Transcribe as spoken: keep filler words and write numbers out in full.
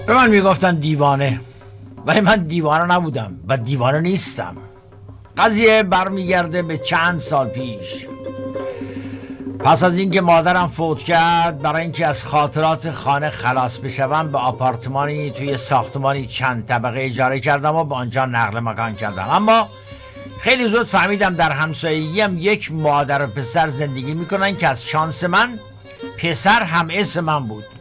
به من میگفتن دیوانه، ولی من دیوانه نبودم و دیوانه نیستم. قضیه برمیگرده به چند سال پیش. پس از اینکه مادرم فوت کرد، برای اینکه از خاطرات خانه خلاص بشوم، به آپارتمانی توی ساختمانی چند طبقه اجاره کردم و به آنجا نقل مکان کردم. اما خیلی زود فهمیدم در همسایگی هم یک مادر و پسر زندگی میکنن که از شانس من پسر هم اسم من بود.